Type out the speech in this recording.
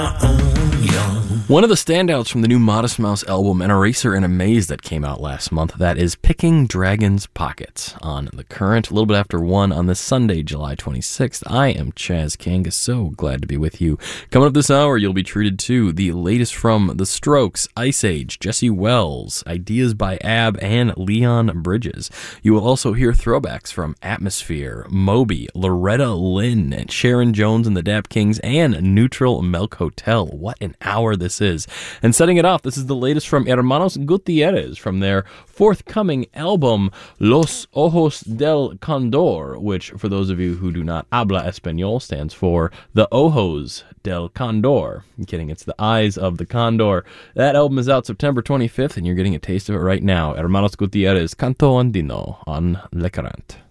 One of the standouts from the new Modest Mouse album, An Eraser and a Maze, that came out last month, that is Picking Dragon's Pockets on The Current, a little bit after 1 on this Sunday, July 26th. I am Chaz King, so glad to be with you. Coming up this hour, you'll be treated to the latest from The Strokes, Ice Age, Jesse Wells, Ideas by Ab, and Leon Bridges. You will also hear throwbacks from Atmosphere, Moby, Loretta Lynn, and Sharon Jones and the Dap Kings, and Neutral Milk Hotel. What an hour this is. And setting it off, this is the latest from Hermanos Gutierrez from their forthcoming album Los Ojos del Condor, which, for those of you who do not habla español, stands for The Ojos del Condor. I'm kidding, it's The Eyes of the Condor. That album is out September 25th, and you're getting a taste of it right now. Hermanos Gutierrez, Canto Andino on Le Current.